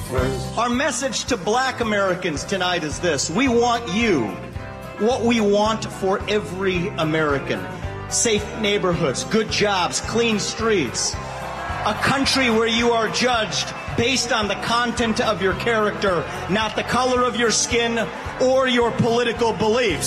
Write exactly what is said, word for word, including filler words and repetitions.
first. Our message to black Americans tonight is this. We want you, what we want for every American. Safe neighborhoods, good jobs, clean streets. A country where you are judged based on the content of your character, not the color of your skin or your political beliefs.